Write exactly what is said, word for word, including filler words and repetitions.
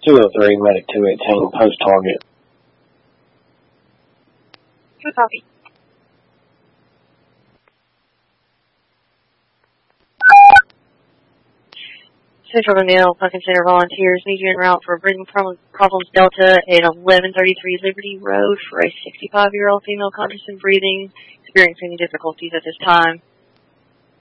two oh three, medic two eighteen, post target. Good copy. Central O'Neill, Pumpkin Center volunteers need you en route for Breathing Problems Delta at eleven thirty-three Liberty Road for a sixty-five-year-old female conscious and breathing, experiencing difficulties at this time.